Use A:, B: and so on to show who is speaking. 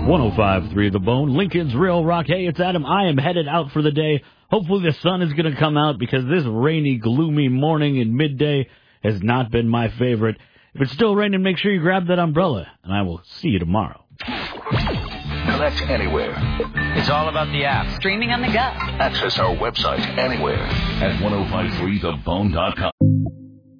A: 105.3 The Bone, Lincoln's Real Rock. Hey, it's Adam. I am headed out for the day. Hopefully the sun is going to come out because this rainy, gloomy morning and midday has not been my favorite. If it's still raining, make sure you grab that umbrella, and I will see you tomorrow.
B: Collect anywhere.
C: It's all about the app.
D: Streaming on the go.
B: Access our website anywhere at 1053thebone.com.